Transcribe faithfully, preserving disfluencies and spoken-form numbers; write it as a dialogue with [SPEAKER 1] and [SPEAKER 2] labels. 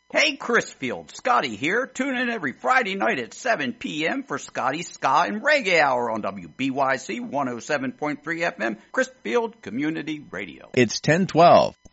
[SPEAKER 1] Hey, Chrisfield, Scotty here. Tune in every Friday night at seven p.m. for Scotty's Ska and Reggae Hour on W B Y C one oh seven point three F M, Chrisfield Community Radio.
[SPEAKER 2] It's ten twelve.